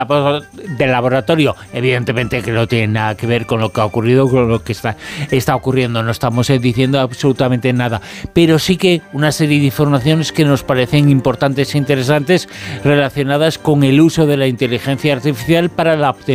del laboratorio, evidentemente que no tiene nada que ver con lo que ha ocurrido, con lo que está ocurriendo. No estamos diciendo absolutamente nada, pero sí que una serie de informaciones que nos parecen importantes e interesantes relacionadas con el uso de la inteligencia artificial para la obtención